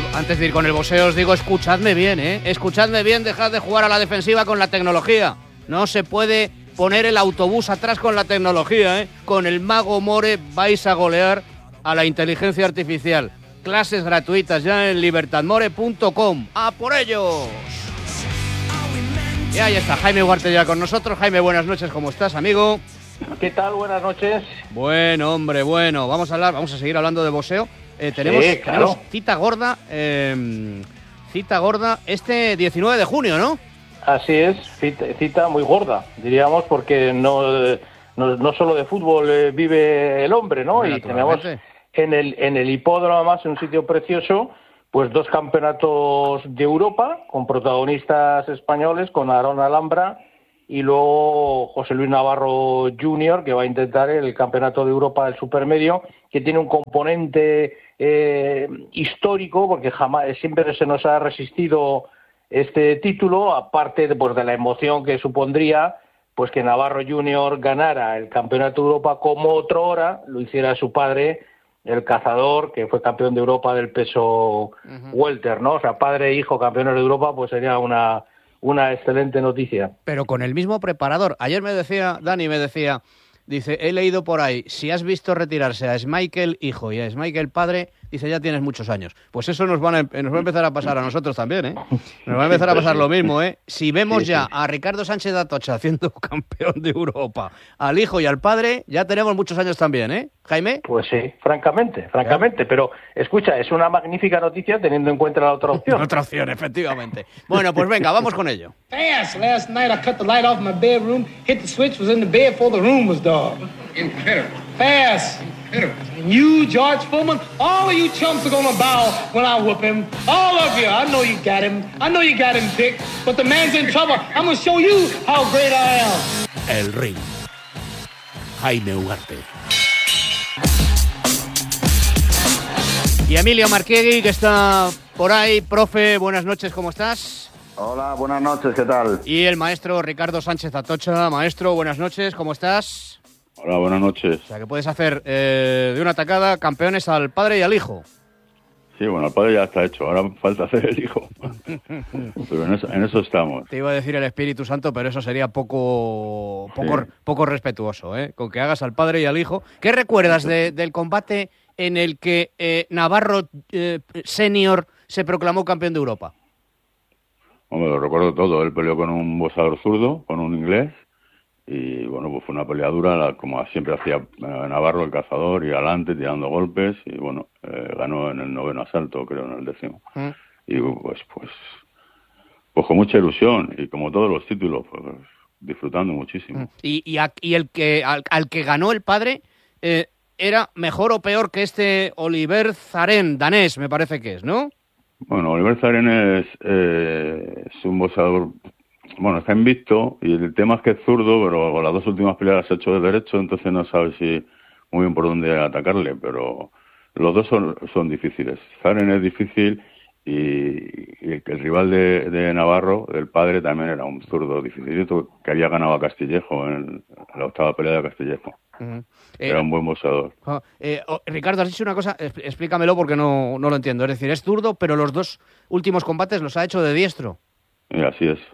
antes de ir con el boxeo os digo, escuchadme bien, escuchadme bien, dejad de jugar a la defensiva con la tecnología. No se puede poner el autobús atrás con la tecnología, Con el Mago More vais a golear a la inteligencia artificial. Clases gratuitas ya en libertadmore.com. ¡A por ellos! Y ahí está Jaime Ugarte ya con nosotros. Jaime, buenas noches, ¿cómo estás, amigo? ¿Qué tal? Buenas noches. Bueno, hombre, bueno. Vamos a seguir hablando de boxeo. Tenemos cita gorda este 19 de junio, ¿no? Así es, cita muy gorda, diríamos, porque no solo de fútbol vive el hombre, ¿no? Y tenemos en el hipódromo, además, en un sitio precioso, pues 2 campeonatos de Europa con protagonistas españoles, con Aarón Alhambra y luego José Luis Navarro Jr., que va a intentar el campeonato de Europa del supermedio, que tiene un componente histórico, porque siempre se nos ha resistido este título, aparte de la emoción que supondría pues que Navarro Jr. ganara el campeonato de Europa como otrora lo hiciera su padre, el cazador, que fue campeón de Europa del peso welter, ¿no? O sea, padre e hijo campeones de Europa, pues sería una excelente noticia. Pero con el mismo preparador. Ayer Dani me decía, dice, he leído por ahí, si has visto retirarse a Schmeichel hijo y a Schmeichel padre, dice, ya tienes muchos años. Pues eso nos va a empezar a pasar a nosotros también, Nos va a empezar a pasar lo mismo, Si vemos a Ricardo Sánchez de Atocha haciendo campeón de Europa, al hijo y al padre, ya tenemos muchos años también, Jaime. Pues sí, francamente. Pero escucha, es una magnífica noticia teniendo en cuenta la otra opción. Otra opción, efectivamente. Bueno, pues venga, vamos con ello. Fast. Last night I cut the light off my bedroom, hit the switch, was in the bed before the room was dark. Incredible. Fast. Incredible. And you, George Foreman, all of you chumps are gonna bow when I whoop him. All of you. I know you got him. I know you got him, Dick. But the man's in trouble. I'm gonna show you how great I am. El Ring. Jaime Ugarte. Y Emilio Marquiegui, que está por ahí. Profe, buenas noches, ¿cómo estás? Hola, buenas noches, ¿qué tal? Y el maestro Ricardo Sánchez Atocha. Maestro, buenas noches, ¿cómo estás? Hola, buenas noches. O sea, que puedes hacer de una tacada campeones al padre y al hijo. Sí, bueno, el padre ya está hecho, ahora falta hacer el hijo. Pero en eso estamos. Te iba a decir el Espíritu Santo, pero eso sería poco respetuoso, con que hagas al padre y al hijo. ¿Qué recuerdas del combate en el que Navarro Senior se proclamó campeón de Europa? Hombre, lo recuerdo todo. Él peleó con un boxeador zurdo, con un inglés, y bueno, pues fue una pelea dura, como siempre hacía Navarro, el cazador, y adelante tirando golpes, y bueno, ganó en el 9º asalto, creo, en el 10º. Y pues con mucha ilusión, y como todos los títulos, pues disfrutando muchísimo. Y el que al que ganó el padre, ¿era mejor o peor que este Oliver Zaren, danés, me parece que es, no? Bueno, Oliver Zaren es un boxeador, bueno, está invicto, y el tema es que es zurdo, pero con las 2 últimas peleas las ha hecho de derecho, entonces no sabe si muy bien por dónde atacarle, pero los dos son difíciles. Zaren es difícil, y el rival de Navarro, del padre, también era un zurdo dificilito, que había ganado a Castillejo en la 8ª pelea de Castillejo. Era un buen boxeador. Ricardo, has dicho una cosa, explícamelo porque no lo entiendo. Es decir, es zurdo, pero los 2 últimos combates los ha hecho de diestro. Así es.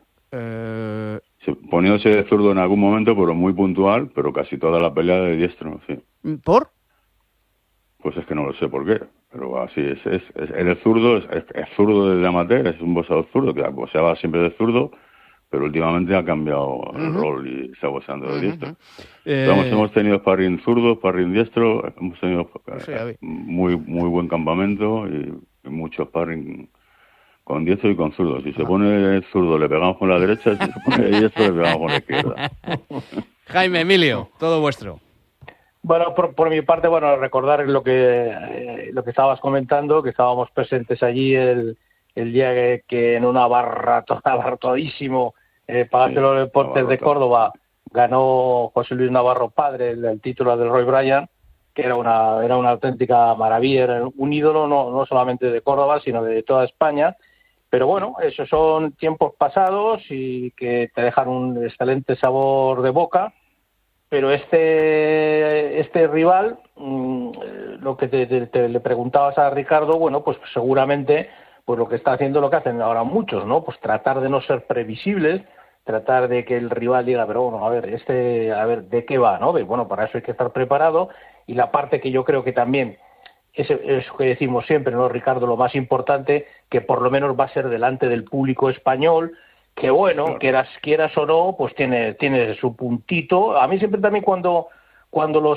Poniéndose de zurdo en algún momento, pero muy puntual, pero casi toda la pelea de diestro, sí. ¿Por? Pues es que no lo sé por qué, pero así es. El zurdo es zurdo desde amateur, es un boxeador zurdo, que boxeaba siempre de zurdo, pero últimamente ha cambiado el rol y está boxeando de diestro. Hemos tenido sparring zurdo, sparring diestro, hemos tenido muy buen campamento y mucho sparring con diestro y con zurdo. Si se pone zurdo le pegamos con la derecha, si se pone diestro le pegamos con la izquierda. Jaime, Emilio, todo vuestro. Bueno, por mi parte, bueno, recordar lo que estabas comentando, que estábamos presentes allí el día que en una barra abarrotadísimo, Palacio de los Deportes de Córdoba, ganó José Luis Navarro padre el título del Roy Bryan, que era una auténtica maravilla, era un ídolo no solamente de Córdoba, sino de toda España. Pero bueno, esos son tiempos pasados y que te dejan un excelente sabor de boca. Pero este rival, lo que le preguntabas a Ricardo, bueno, pues seguramente pues lo que está haciendo lo que hacen ahora muchos, ¿no? Pues tratar de no ser previsibles, tratar de que el rival diga, pero bueno, a ver, ¿de qué va, no? Bueno, para eso hay que estar preparado, y la parte que yo creo que también es eso que decimos siempre, ¿no, Ricardo? Lo más importante, que por lo menos va a ser delante del público español, que bueno, claro, quieras o no, pues tiene su puntito. A mí siempre también cuando los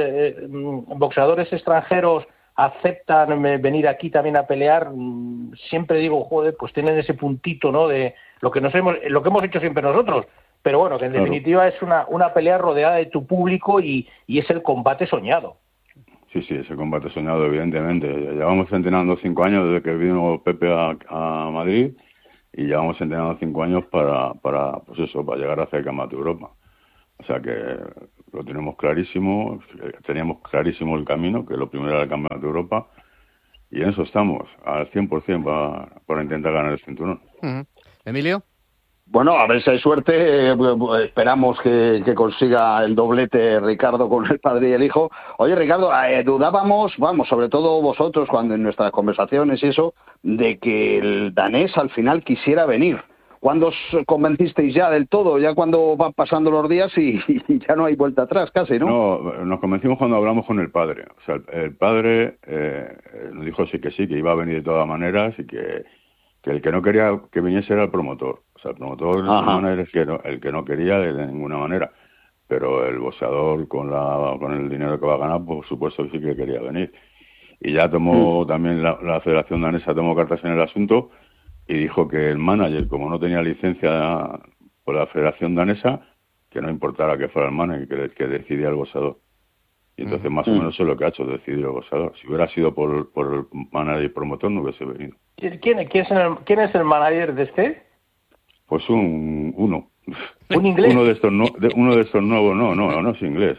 boxeadores extranjeros aceptan venir aquí también a pelear, siempre digo, joder, pues tienen ese puntito, ¿no? De lo que hemos hecho siempre nosotros. Pero bueno, que en definitiva es una pelea rodeada de tu público y es el combate soñado. Sí, ese combate soñado, evidentemente. Llevamos entrenando 5 años desde que vino Pepe a Madrid, y llevamos entrenando 5 años para llegar a hacer el Campeonato de Europa. O sea que lo tenemos clarísimo, teníamos clarísimo el camino, que lo primero era el Campeonato de Europa, y en eso estamos, al 100% para intentar ganar el cinturón. ¿Emilio? Bueno, a ver si hay suerte, esperamos que consiga el doblete Ricardo con el padre y el hijo. Oye, Ricardo, dudábamos, sobre todo vosotros, cuando en nuestras conversaciones y eso, de que el danés al final quisiera venir. ¿Cuándo os convencisteis ya del todo? Ya cuando van pasando los días y ya no hay vuelta atrás casi, ¿no? No, nos convencimos cuando hablamos con el padre. O sea, el padre nos dijo que iba a venir de todas maneras, y que el que no quería que viniese era el promotor. O sea, el promotor el que no quería de ninguna manera. Pero el boxeador con el dinero que va a ganar, por supuesto que sí que quería venir. Y ya tomó también la Federación Danesa tomó cartas en el asunto, y dijo que el manager, como no tenía licencia por la Federación Danesa, que no importara que fuera el manager, que decidía el boxeador. Y entonces más o menos eso es lo que ha hecho, decidir el boxeador. Si hubiera sido por el manager y promotor, no hubiese venido. ¿Quién es el manager de este? Pues uno. ¿Un inglés? Uno de estos nuevos, no es inglés,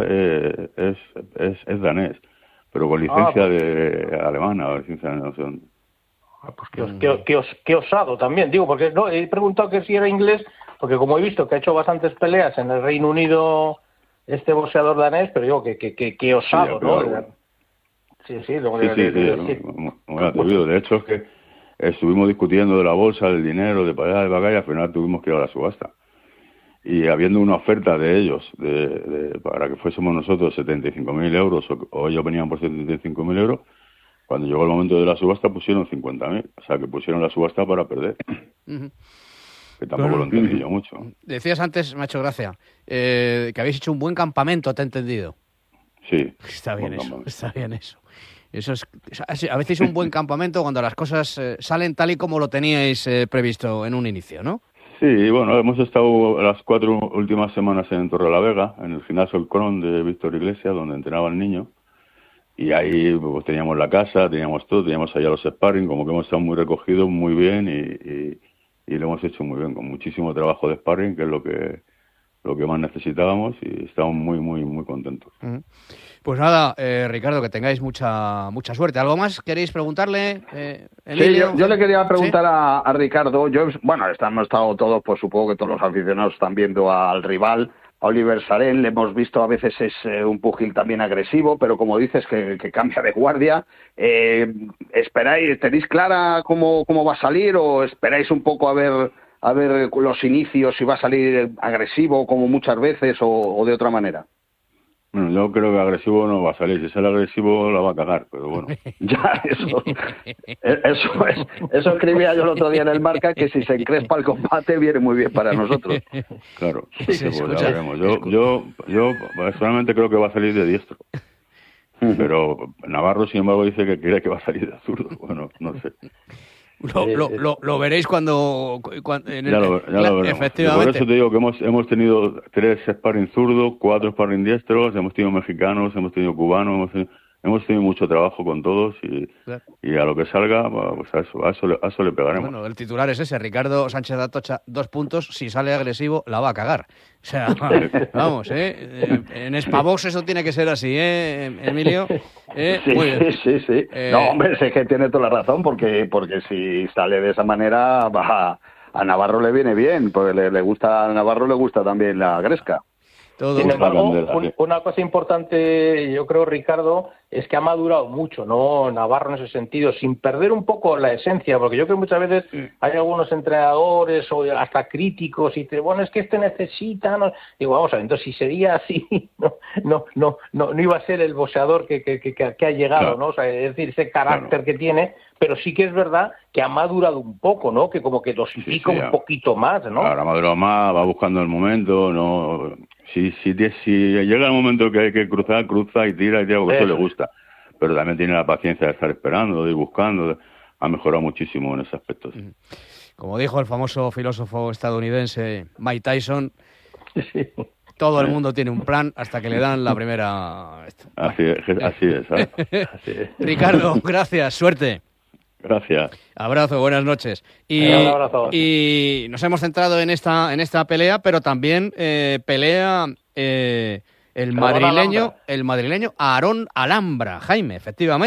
es danés, pero con licencia de alemana, licencia no sé dónde. Pues qué osado también, digo, porque no he preguntado que si era inglés, porque como he visto que ha hecho bastantes peleas en el Reino Unido este boxeador danés, pero digo que osado, sí, ¿no? Bueno. Sí, muy atrevido. De hecho, es que estuvimos discutiendo de la bolsa, del dinero, de para allá, de para acá, y al final tuvimos que ir a la subasta. Y habiendo una oferta de ellos para que fuésemos nosotros 75.000 euros, o ellos venían por 75.000 euros, cuando llegó el momento de la subasta pusieron 50.000. O sea, que pusieron la subasta para perder. Que tampoco lo entendí yo mucho. Decías antes, me ha hecho gracia, que habéis hecho un buen campamento, ¿te he entendido? Sí. Está bien eso. Eso es, a veces un buen campamento cuando las cosas salen tal y como lo teníais previsto en un inicio, ¿no? Sí, bueno, hemos estado las 4 últimas semanas en Torrelavega, en el gimnasio El Cron de Víctor Iglesias, donde entrenaba el niño. Y ahí pues, teníamos la casa, teníamos todo, teníamos allá los sparring, como que hemos estado muy recogidos, muy bien, y lo hemos hecho muy bien, con muchísimo trabajo de sparring, que es lo que más necesitábamos, y estamos muy, muy, muy contentos. Pues nada, Ricardo, que tengáis mucha suerte. ¿Algo más queréis preguntarle, Emilio? Sí, yo le quería preguntar a Ricardo. Hemos estado todos, pues supongo que todos los aficionados están viendo al rival, a Oliver Sarén. Le hemos visto a veces es un pugil también agresivo, pero como dices que cambia de guardia. ¿Esperáis, tenéis clara cómo va a salir, o esperáis un poco a ver los inicios, si va a salir agresivo como muchas veces o de otra manera? Bueno, yo creo que agresivo no va a salir. Si sale agresivo la va a cagar, pero bueno. Ya, eso escribía yo el otro día en el Marca, que si se encrespa el combate viene muy bien para nosotros. Claro, pues ya veremos. Yo personalmente creo que va a salir de diestro. Pero Navarro, sin embargo, dice que cree que va a salir de zurdo. Bueno, no sé. Lo veréis cuando ya lo veremos. Efectivamente. Por eso te digo que hemos tenido 3 sparring zurdos, 4 sparring diestros, hemos tenido mexicanos, hemos tenido cubanos, hemos tenido mucho trabajo con todos, y a lo que salga, pues a eso le pegaremos. Bueno, el titular es ese: Ricardo Sánchez Atocha, 2 puntos, si sale agresivo la va a cagar. O sea, vamos, en Spavox eso tiene que ser así, Emilio. Sí. No, hombre, sé que tiene toda la razón, porque si sale de esa manera, a Navarro le viene bien, porque a Navarro le gusta también la gresca. Sin embargo, una cosa importante, yo creo, Ricardo, es que ha madurado mucho, ¿no? Navarro en ese sentido, sin perder un poco la esencia, porque yo creo que muchas veces hay algunos entrenadores o hasta críticos y dicen, bueno, es que este necesita, ¿no? Digo, vamos a ver, entonces si sería así, no iba a ser el boxeador que ha llegado, claro. ¿no? O sea, es decir, ese carácter que tiene, pero sí que es verdad que ha madurado un poco, ¿no? Que como que dosifica un poquito más, ¿no? Ahora ha madurado más, va buscando el momento, ¿no? Si llega el momento que hay que cruzar, cruza y tira, porque eso le gusta. Pero también tiene la paciencia de estar esperando, de ir buscando. Ha mejorado muchísimo en ese aspecto. Sí. Como dijo el famoso filósofo estadounidense Mike Tyson, sí. Todo el mundo tiene un plan hasta que le dan la primera... Así es. Ricardo, gracias, suerte. Gracias. Abrazo, buenas noches. Un abrazo. Y nos hemos centrado en esta pelea, pero también pelea el madrileño Aarón Alhambra, Jaime, efectivamente.